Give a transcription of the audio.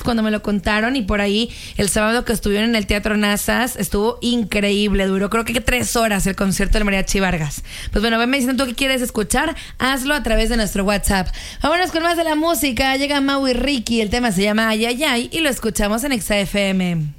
cuando me lo contaron, y por ahí el sábado que estuvieron en el Teatro Nazas estuvo increíble, duró creo que 3 horas el concierto del Mariachi Vargas. Pues bueno, venme diciendo tú qué quieres escuchar, hazlo a través de nuestro WhatsApp. Vámonos con más de la música, llega Mau y Ricky, el tema se llama Ay Ay Ay y lo escuchamos en Exa FM.